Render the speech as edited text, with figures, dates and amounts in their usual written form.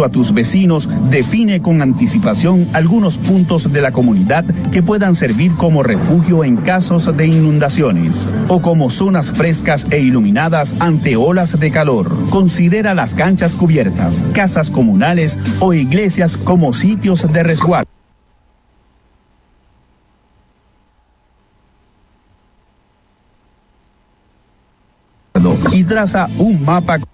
junto a tus vecinos, define con anticipación algunos puntos de la comunidad que puedan servir como refugio en casos de inundaciones o como zonas frescas e iluminadas ante olas de calor. Considera las canchas cubiertas, casas comunales o iglesias como sitios de resguardo y traza un mapa